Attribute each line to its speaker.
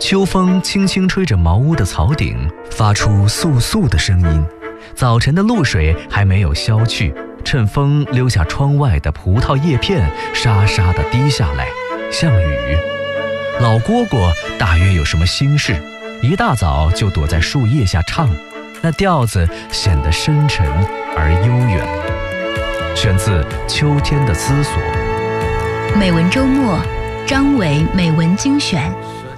Speaker 1: 秋风轻轻吹着茅屋的草顶，发出簌簌的声音。早晨的露水还没有消去，趁风溜下窗外的葡萄叶片沙沙地滴下来，像雨。老蝈蝈大约有什么心事，一大早就躲在树叶下唱，那调子显得深沉而悠远。选自《秋天的思索》。
Speaker 2: 美文周末，张伟美文精选。